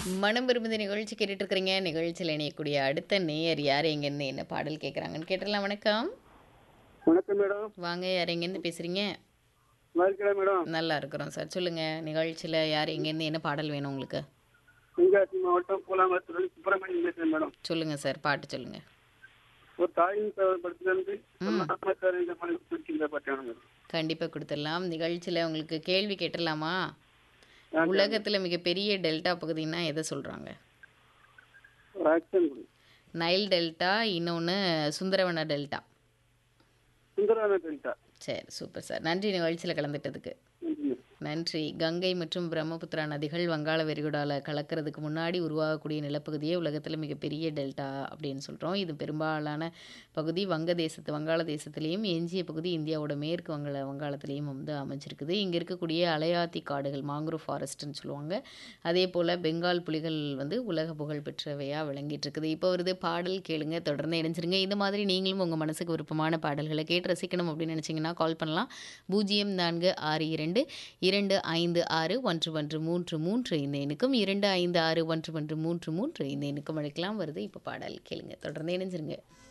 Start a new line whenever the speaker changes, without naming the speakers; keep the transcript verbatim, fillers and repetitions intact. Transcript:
மனம் விரும்புத நிகழ்ச்சி கேட்டுட்டு இருக்கிறீங்க. நிகழ்ச்சியில் இணையக்கூடிய அடுத்த நேயர் யார், எங்கேருந்து என்ன பாடல் கேட்குறாங்கன்னு கேட்டுடலாம். வணக்கம்.
வணக்கம் மேடம்.
வாங்க, யார் எங்கேருந்து பேசுகிறீங்க?
நல்லா இருக்கீங்களா மேடம்?
நல்லா இருக்கிறோம் சார். சொல்லுங்கள், நிகழ்ச்சியில் யார் எங்கேருந்து என்ன பாடல் வேணும் உங்களுக்கு?
தென்காசி மாவட்டம் பூலாங்குளத்தூர் சுப்பிரமணியம் பேசுறேன் மேடம்.
சொல்லுங்கள் சார், பாட்டு சொல்லுங்கள்.
ஒரு தாயின் தகவல் படத்துலேருந்து
ம்
நாமத்தார் இந்த மாதிரி பிடிச்சிருந்த பாட்டு வேணும் மேடம்.
கண்டிப்பாக கொடுத்துடலாம். நிகழ்ச்சியில் உங்களுக்கு கேள்வி கேட்டுடலாமா?
ஆ, சரி.
உலகத்தில் மிகப்பெரிய டெல்டா பகுதின்னா எதை சொல்கிறாங்க?
ஒரு ஆக்ஷன் கொடு.
நைல் டெல்டா, இன்னொன்று சுந்தரவன டெல்டா.
சுந்தரான டெல்டா.
சரி, சூப்பர் சார். நன்றி நிகழ்ச்சியில் கலந்துட்டதுக்கு.
நன்றி மேடம்.
நன்றி. கங்கை மற்றும் பிரம்மபுத்திரா நதிகள் வங்காள விரிகுடாவில் கலக்கிறதுக்கு முன்னாடி உருவாகக்கூடிய நிலப்பகுதியே உலகத்தில் மிகப்பெரிய டெல்டா அப்படின்னு சொல்கிறோம். இது பெரும்பாலான பகுதி வங்க தேசத்து வங்காள தேசத்துலேயும், எஞ்சிய பகுதி இந்தியாவோட மேற்கு வங்காள வங்காளத்துலேயும் வந்து அமைஞ்சிருக்குது. இங்கே இருக்கக்கூடிய அலையாத்தி காடுகள், மாங்குரோவ் ஃபாரஸ்ட்னு சொல்லுவாங்க. அதே போல் பெங்கால் புலிகள் வந்து உலக புகழ் பெற்றவையாக விளங்கிட்டு இருக்குது. இப்போ வருது பாடல், கேளுங்க, தொடர்ந்து இணைஞ்சிருங்க. இந்த மாதிரி நீங்களும் உங்கள் மனசுக்கு விருப்பமான பாடல்களை கேட்டு ரசிக்கணும் அப்படின்னு நினச்சிங்கன்னா கால் பண்ணலாம். பூஜ்ஜியம் நான்கு ஆறு இரண்டு இரண்டு ஐந்து ஆறு ஒன்று ஒன்று மூன்று மூன்று இந்த எண்ணுக்கும், இரண்டு ஐந்து ஆறு ஒன்று ஒன்று மூன்று மூன்று இந்த எண்ணுக்கும் அழைக்கலாம். வருது இப்போ பாடல், கேளுங்க, தொடர்ந்து இணைஞ்சிருங்க.